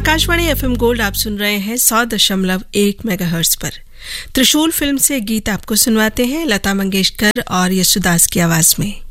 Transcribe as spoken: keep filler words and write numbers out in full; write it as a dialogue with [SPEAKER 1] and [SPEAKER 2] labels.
[SPEAKER 1] Akashvani FM gold आप सुन रहे हैं सौ दशमलव एक मेगाहर्ट्ज पर। त्रिशूल फिल्म से गीत आपको सुनवाते हैं लता मंगेशकर और यशुदास की आवाज में।